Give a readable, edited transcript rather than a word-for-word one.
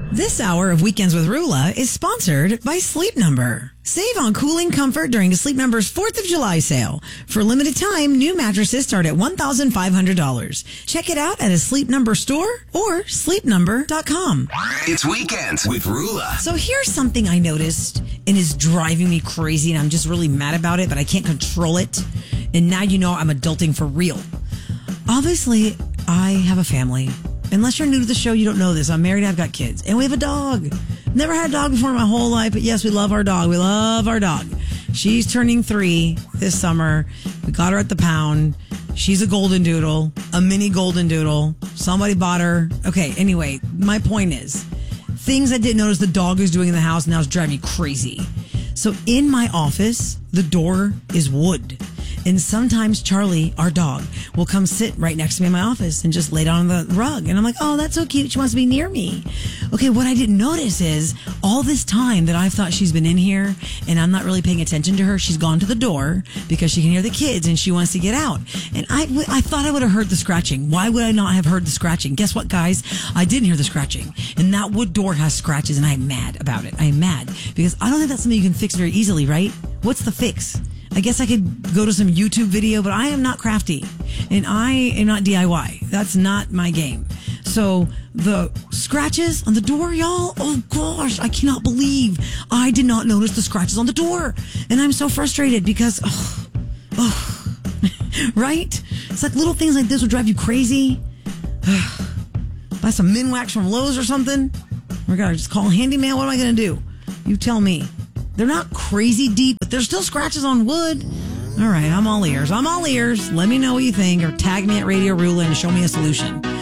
This hour of Weekends with Rula is sponsored by Sleep Number. Save on cooling comfort during Sleep Number's 4th of July sale. For a limited time, new mattresses start at $1,500. Check it out at a Sleep Number store or sleepnumber.com. It's Weekends with Rula. So here's something I noticed and is driving me crazy, and I'm just really mad about it, but I can't control it. And now you know I'm adulting for real. Obviously, I have a family. Unless you're new to the show, you don't know this. I'm married, I've got kids, and we have a dog. Never had a dog before in my whole life, but yes, we love our dog. We love our dog. She's turning 3 this summer. We got her at the pound. She's a golden doodle, a mini golden doodle. Somebody bought her. Okay, anyway, my point is, things I didn't notice the dog is doing in the house now is driving me crazy. So in my office, the door is wood. And sometimes Charlie, our dog, will come sit right next to me in my office and just lay down on the rug. And I'm like, oh, that's so cute. She wants to be near me. Okay, what I didn't notice is all this time that I've thought she's been in here and I'm not really paying attention to her, she's gone to the door because she can hear the kids and she wants to get out. And I thought I would have heard the scratching. Why would I not have heard the scratching? Guess what, guys? I didn't hear the scratching. And that wood door has scratches and I'm mad about it. I'm mad because I don't think that's something you can fix very easily, right? What's the fix? I guess I could go to some YouTube video, but I am not crafty and I am not DIY. That's not my game. So the scratches on the door, y'all, oh gosh, I cannot believe I did not notice the scratches on the door. And I'm so frustrated because, right? It's like little things like this will drive you crazy. Buy some Minwax from Lowe's or something. We're going to just call a handyman. What am I going to do? You tell me. They're not crazy deep, but there's still scratches on wood. All right, I'm all ears. Let me know what you think or tag me at Radio Rula and show me a solution.